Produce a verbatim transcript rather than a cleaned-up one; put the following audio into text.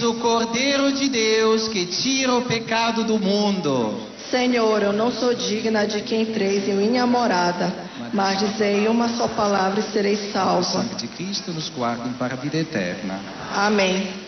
o Cordeiro de Deus que tira o pecado do mundo. Senhor, eu não sou digna de que entreis em minha morada, mas dizei uma só palavra e serei O salva. sangue de Cristo nos guardem para a vida eterna. Amém.